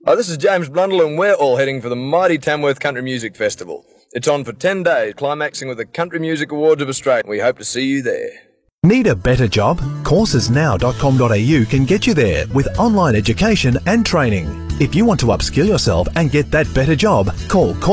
This is James Blundell, and we're all heading for the mighty Tamworth Country Music Festival. It's on for 10 days, climaxing with the Country Music Awards of Australia. We hope to see you there. Need a better job? Coursesnow.com.au can get you there with online education and training. If you want to upskill yourself and get that better job, call